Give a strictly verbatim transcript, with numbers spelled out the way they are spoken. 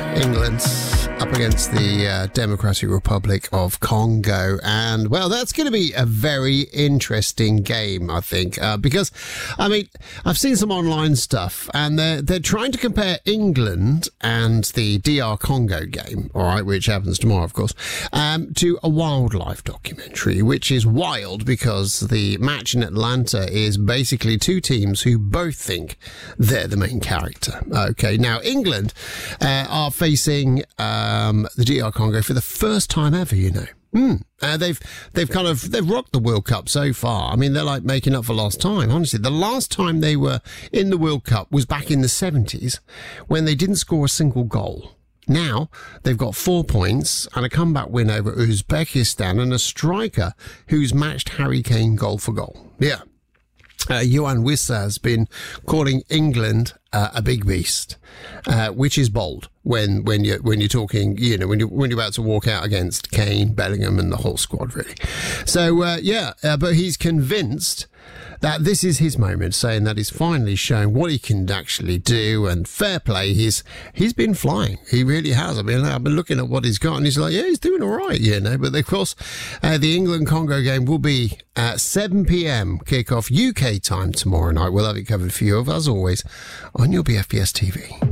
England up against the uh, Democratic Republic of Congo. And, well, that's going to be a very interesting game, I think, uh, because, I mean, I've seen some online stuff, and they're, they're trying to compare England and the D R Congo game, all right, which happens tomorrow, of course, um, to a wildlife documentary, which is wild because the match in Atlanta is basically two teams who both think they're the main character. Okay, now, England uh, are facing um, the D R Congo for the first time ever, you know. Mm. Uh, they've they've kind of they've rocked the World Cup so far. I mean, they're like making up for lost time. Honestly, the last time they were in the World Cup was back in the seventies when they didn't score a single goal. Now they've got four points and a comeback win over Uzbekistan and a striker who's matched Harry Kane goal for goal. Yeah. Uh, Yoann Wissa has been calling England uh, a big beast, uh, which is bold when when you when you're talking, you know, when you when you're about to walk out against Kane, Bellingham, and the whole squad, really. So uh, yeah, uh, but he's convinced that this is his moment, saying that he's finally shown what he can actually do, and fair play, he's he's been flying. He really has. I mean, I've been looking at what he's got, and he's like, yeah, he's doing all right, you know. But of course, uh, the England-Congo game will be at seven p.m. kickoff U K time tomorrow night. We'll have it covered for you, as always, on your B F B S T V.